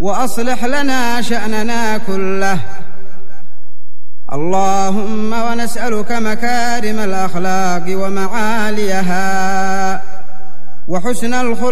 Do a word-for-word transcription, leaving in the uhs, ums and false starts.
وأصلح لنا شأننا كله. اللهم ونسألك مكارم الأخلاق ومعاليها وحسن الخلق